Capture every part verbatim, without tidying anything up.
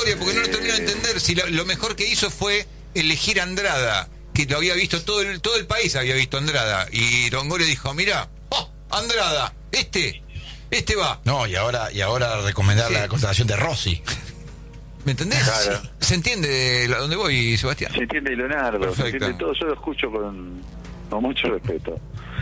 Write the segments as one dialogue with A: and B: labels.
A: Longoria, porque no lo termino de entender. Si lo, lo mejor que hizo fue elegir a Andrada, que lo había visto todo el, todo el país había visto a Andrada, y Longoria dijo, mirá, oh, Andrada, este, este va.
B: No, y ahora, y ahora recomendar sí. la contratación de Rossi.
A: ¿Me entendés? Claro. ¿Se entiende a dónde voy, Sebastián?
C: Se entiende, Leonardo. Perfecto. Se entiende todo. Yo lo escucho con, con mucho respeto.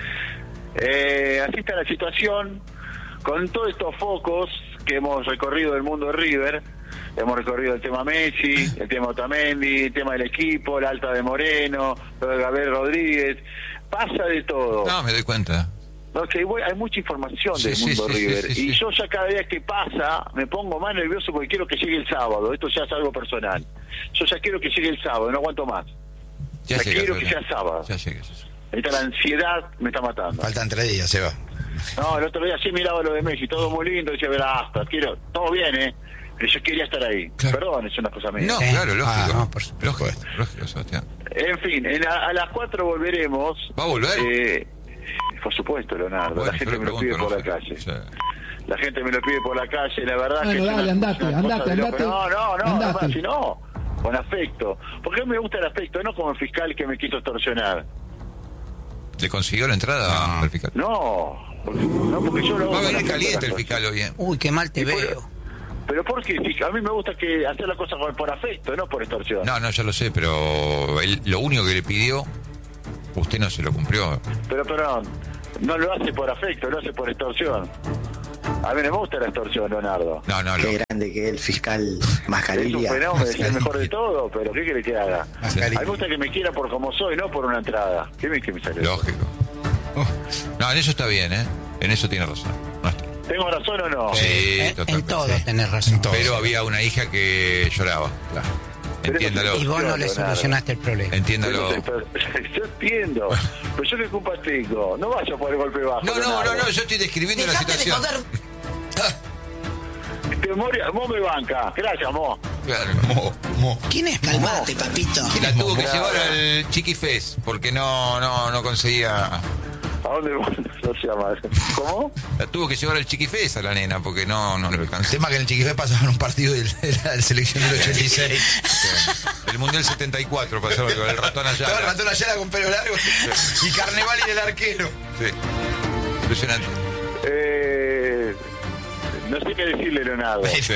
C: Eh, así está la situación. Con todos estos focos que hemos recorrido del mundo de River, hemos recorrido el tema Messi, el tema Otamendi, el tema del equipo, la alta de Moreno, lo de Gabriel Rodríguez. Pasa de todo.
A: No, me doy cuenta.
C: Okay, voy, hay mucha información
A: sí,
C: del
A: sí,
C: mundo
A: sí,
C: River
A: sí, sí,
C: y
A: sí.
C: yo ya cada día que pasa me pongo más nervioso porque quiero que llegue el sábado. Esto ya es algo personal. Yo ya quiero que llegue el sábado, no aguanto más.
A: Ya, ya
C: quiero
A: que
C: sea sábado.
A: Ya llega, ya llega.
C: Ahorita la ansiedad me está matando.
B: Faltan tres días, se va.
C: No, el otro día sí miraba lo de Messi, todo muy lindo, decía, verá, hasta quiero, todo bien, ¿eh? Pero yo quería estar ahí.
A: Claro.
C: Perdón, es una cosa mía.
A: No, claro, lógico.
B: Ah, no, por supuesto.
A: Lógico, lógico, Sebastián.
C: En fin, en a, a las cuatro volveremos.
A: ¿Va a volver?
C: Eh, por supuesto, Leonardo.
A: Bueno,
C: la gente me lo pide por la calle.
A: Sí.
C: La gente me lo pide por la calle, la verdad
D: bueno,
C: que
D: dale,
C: es una,
D: andate,
C: una
D: andate,
C: cosa de loco.
D: andate,
C: No, no, no,
D: andate.
C: no, si no, con afecto. Porque a mí me gusta el afecto, no como el fiscal que me quiso extorsionar.
A: ¿Le consiguió la entrada
B: No.
A: al fiscal?
C: No, porque, no, porque yo lo hago
A: Va a
C: con
A: venir
C: afecto,
A: caliente el
C: las
A: fiscal
C: cosas.
A: hoy, ¿eh?
E: Uy, qué mal te
C: Y por-
E: veo.
C: Pero porque a mí me gusta que hacer la cosa por, por afecto, no por extorsión.
A: No, no, ya lo sé, pero él, lo único que le pidió, usted no se lo cumplió.
C: Pero, perdón, no lo hace por afecto, lo hace por extorsión. A mí no me gusta la extorsión, Leonardo.
A: No, no, lo,
F: Qué grande que es el fiscal
C: Es un
F: Mascarilla.
C: fenómeno, es el mejor de todo, pero ¿qué quiere que haga? A mí
B: Mascarilla.
C: me gusta que me quiera por como soy, no por una entrada. ¿Qué me, qué me sale?
A: lógico. Uh, no, en eso está bien, ¿eh? En eso tiene razón. Nuestro.
C: ¿Tengo razón o no?
A: Sí,
E: Eh, en
A: totalmente.
E: todo
A: Sí.
E: tenés razón.
B: todo.
A: Pero había una hija que lloraba. Claro.
C: Pero
A: Entiéndalo.
E: Y vos no le
C: Leonardo.
E: solucionaste el problema.
A: Entiéndalo.
C: Pero, pero, yo entiendo, pero yo qué culpa tengo. No vaya por el golpe bajo.
A: No, no, no,
C: Leonardo.
A: no, yo estoy describiendo la
E: Dejate de
A: situación.
E: joder.
C: Este, Moria- Mo me banca. Gracias, Mo.
A: Claro.
B: Mo, mo.
E: ¿Quién es?
F: Calmate, papito.
A: La tuvo que
C: Claro.
A: llevar al Chiquifés porque no, no, no conseguía.
C: ¿A dónde no se llama? ¿Cómo?
A: La tuvo que llevar al Chiquifés a la nena porque no, no le
B: El
A: alcanzó.
B: tema que en el Chiquifé pasaban un partido de la, de la selección del ochenta y seis.
A: El Mundial setenta y cuatro pasaron con el ratón allá.
B: Todo el ratón allá con pelo largo y Carneval y el arquero.
A: Sí. Impresionante.
C: Eh, no sé qué decirle, Leonardo.
A: Sí.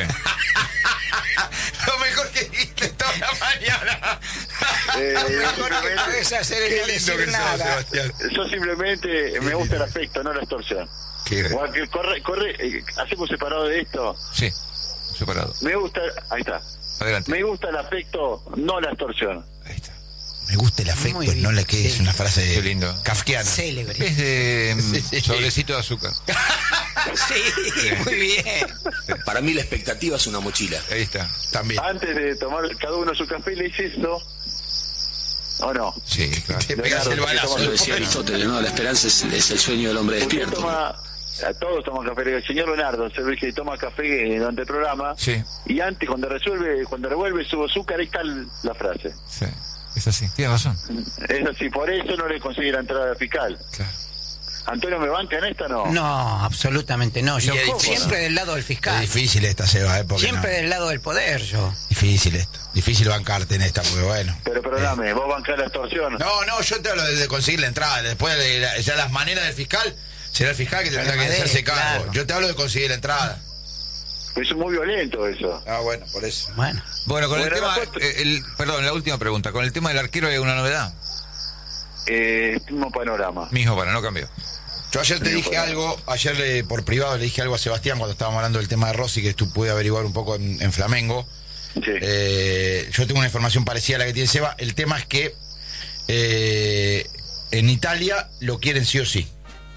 B: Lo mejor que dijiste toda la mañana.
C: Eh,
E: Lo mejor que
C: simplemente-
E: podés hacer es
B: Qué
E: no
B: lindo
E: decir
B: que sos,
E: nada.
B: Sebastián.
C: Yo simplemente me gusta el afecto, no la extorsión.
B: Qué-
C: O que corre, corre, eh, hacemos separado de esto.
A: Sí. Separado.
C: Me gusta, ahí está.
A: Adelante.
C: Me gusta el afecto, no la extorsión.
A: Ahí está.
B: Me gusta el afecto,
E: Muy bien,
B: no la que es
E: sí.
B: una frase
A: Qué lindo.
B: kafkiana.
E: Célebre.
A: Es de mm,
B: Sí, sí.
A: sobrecito de azúcar.
E: Sí, muy bien.
G: Para mí la expectativa es una mochila.
A: Ahí está.
B: También.
C: Antes de tomar cada uno su café, le hice eso. ¿O no?
A: Sí, claro.
B: Te pegas el balazo.
G: Lo decía Aristóteles, ¿no? La esperanza es, es el sueño del hombre
C: Usted
G: despierto.
C: toma, a todos toman café. El señor Leonardo se ve que toma café durante el programa.
A: Sí,
C: Y antes, cuando resuelve, cuando revuelve su azúcar, ahí está el- la frase.
A: sí. Es así. Tiene razón.
C: Es así, por eso no le consigue la entrada fiscal.
A: Claro.
C: ¿Antonio me banca en esta no?
E: No, absolutamente no. Yo
B: Y es difícil.
E: siempre del lado del
B: Es
E: fiscal.
B: difícil esta, Seba, ¿eh? Porque
E: Siempre
B: no.
E: del lado del poder, yo.
B: Difícil esto. Difícil bancarte en esta, porque bueno.
C: Pero perdóname, vos bancás la extorsión.
B: No, no, yo te hablo de, de conseguir la entrada. Después de la- ya las maneras del fiscal, será el fiscal que tendrá que
E: Madera,
B: hacerse cargo.
E: claro.
B: Yo te hablo de conseguir la entrada.
C: Es muy violento eso.
B: Ah, bueno, por eso.
E: Bueno.
A: Bueno, con
C: Bueno,
A: el tema,
C: no, pues-
A: eh, el, perdón, la última pregunta. Con el tema del arquero hay una novedad.
C: Eh, mismo panorama.
A: Mismo para, no cambió.
B: Yo ayer te
C: Sí,
B: dije
C: bueno.
B: algo, ayer le- por privado le dije algo a Sebastián cuando estábamos hablando del tema de Rossi, que tú pude averiguar un poco en, en Flamengo.
C: Sí.
B: Eh, yo tengo una información parecida a la que tiene Seba. El tema es que eh, en Italia lo quieren sí o sí.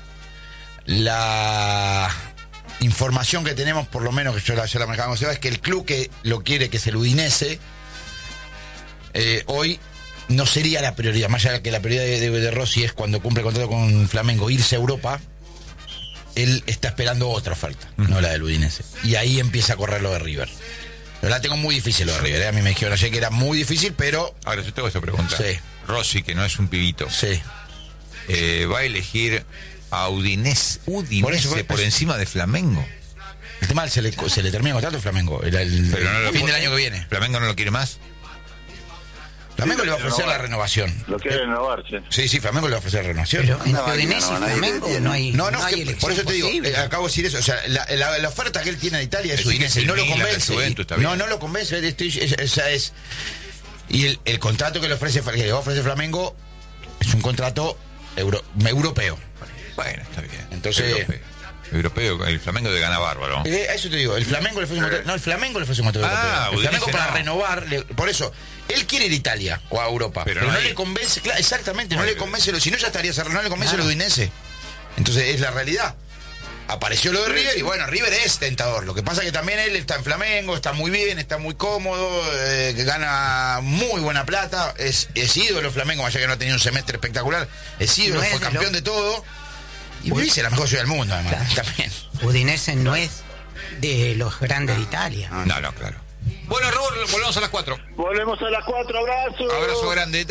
B: La información que tenemos, por lo menos que yo la, yo la manejaba con Seba, es que el club que lo quiere, que es el Udinese, eh, hoy no sería la prioridad. Más allá de que la prioridad de, de, de Rossi es cuando cumple el contrato con Flamengo irse a Europa, él está esperando otra oferta, uh-huh. no la del Udinese. Y ahí empieza a correr lo de River. Pero la tengo muy difícil lo de River, ¿eh? A mí me dijeron ayer que era muy difícil, pero...
A: Ahora yo tengo esta pregunta.
B: Sí.
A: Rossi, que no es un pibito,
B: Sí.
A: eh, va a elegir a Udinese, Udinese
B: Por
A: por,
B: eso, por-
A: encima de Flamengo.
B: El tema se le, se le termina el contrato a Flamengo. Era el,
A: Pero no
B: el
A: lo
B: fin
A: puede-
B: del año que viene.
A: Flamengo no lo quiere más.
B: Flamengo
C: Sí,
B: le va a ofrecer
C: renovar.
B: la renovación.
C: Lo quiere renovarse.
B: Sí, sí, Flamengo le va a ofrecer la renovación.
E: Pero entre
D: No, no,
E: Udinese
D: no,
E: y
D: nadie
E: Flamengo
D: tiene.
E: no hay,
B: No, no,
E: hay
B: que-
E: elección
B: por eso te digo,
E: posible.
B: eh, acabo de decir eso. O sea, la, la- la oferta que él tiene de Italia es
A: Decir que
B: Udinese
A: es
B: y no
A: el
B: lo
A: Milan,
B: convence.
A: el Juventus, está bien.
B: No, no lo convence. Estoy, es, esa es. Y el, el contrato que le ofrece, que le ofrece Flamengo es un contrato euro- europeo.
A: Bueno, está bien.
B: Entonces-
A: Europeo. Europeo, el Flamengo de gana bárbaro.
B: Eh, a eso te digo, el Flamengo le ofrece un contrato. No, el Flamengo le ofrece un contrato
A: Ah,
B: europeo. El
A: Udinese
B: Flamengo para
A: no.
B: renovar, le- por eso, él quiere ir a Italia o a Europa,
A: Pero
B: pero,
A: no
B: no
A: hay-
B: le convence, claro, exactamente, no
A: Bueno,
B: le convence, lo, si no ya estaría cerrado, no le convence
E: Claro.
B: el Udinese. Entonces es la realidad. Apareció lo de River y bueno, River es tentador. Lo que pasa que también él está en Flamengo, está muy bien, está muy cómodo, eh, gana muy buena plata, es, es ídolo Flamengo, más allá que no ha tenido un semestre espectacular, es ídolo,
E: No es
B: fue
E: de
B: campeón
E: lo-
B: de todo. Y vive la mejor ciudad del mundo, además,
E: Claro.
B: también.
E: Udinese no es de los grandes de Italia.
A: No, no, claro. Bueno, Robert, volvemos a las cuatro.
C: Volvemos a las cuatro, abrazos.
A: Abrazo grande.